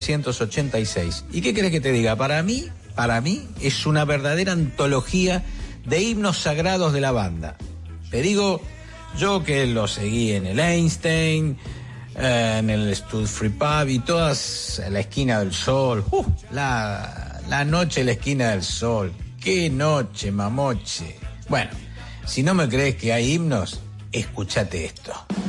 1986. ¿Y qué querés que te diga? Para mí es una verdadera antología de himnos sagrados de la banda. Te digo, yo que lo seguí en el Einstein, en el Stud Free Pub y todas en la esquina del sol. La noche en la esquina del sol. ¡Qué noche, mamoche! Bueno, si no me crees que hay himnos, escúchate esto.